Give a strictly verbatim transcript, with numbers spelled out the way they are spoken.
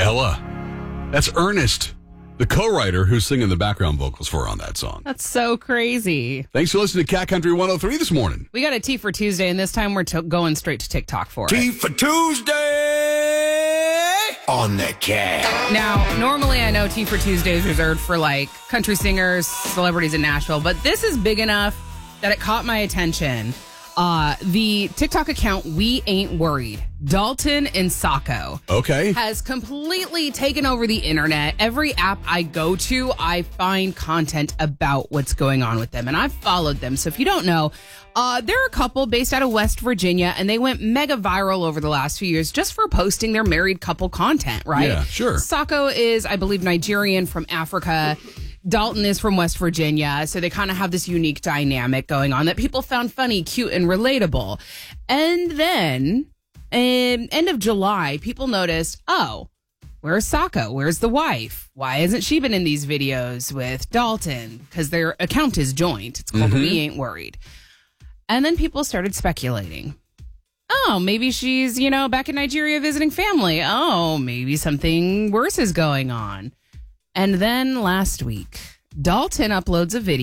Ella. That's Ernest, the co-writer who's singing the background vocals for her on that song. That's so crazy. Thanks for listening to Cat Country one oh three this morning. We got a Tea for Tuesday, and this time we're t- going straight to TikTok for it. Tea for Tuesday on the Cat. Now, normally I know Tea for Tuesday is reserved for like country singers, celebrities in Nashville, but this is big enough that it caught my attention. Uh, the TikTok account We Ain't Worried, Dalton and Sacco, Okay. has completely taken over the internet. Every app I go to, I find content about what's going on with them, and I've followed them. So if you don't know, uh, they're a couple based out of West Virginia, and they went mega viral over the last few years just for posting their married couple content, right? Yeah, sure. Sacco is, I believe, Nigerian from Africa. Dalton is from West Virginia, so they kind of have this unique dynamic going on that people found funny, cute, and relatable. And then, in end of July, people noticed, oh, where's Sacco? Where's the wife? Why hasn't she been in these videos with Dalton? Because their account is joint. It's called Mm-hmm. We Ain't Worried. And then people started speculating. Oh, maybe she's, you know, back in Nigeria visiting family. Oh, maybe something worse is going on. And then last week, Dalton uploads a video